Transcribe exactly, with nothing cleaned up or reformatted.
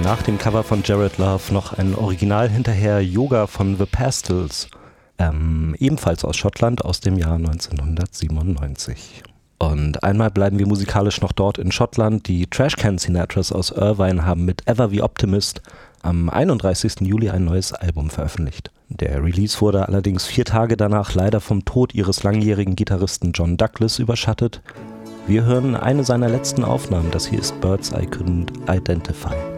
nach dem Cover von Jared Love noch ein Original hinterher, Yoga von The Pastels, ähm, ebenfalls aus Schottland aus dem Jahr neunzehnhundertsiebenundneunzig. Und einmal bleiben wir musikalisch noch dort in Schottland. Die Trashcan Sinatras aus Irvine haben mit Ever the Optimist am einunddreißigsten Juli ein neues Album veröffentlicht. Der Release wurde allerdings vier Tage danach leider vom Tod ihres langjährigen Gitarristen John Douglas überschattet. Wir hören eine seiner letzten Aufnahmen. Das hier ist Birds I Couldn't Identify.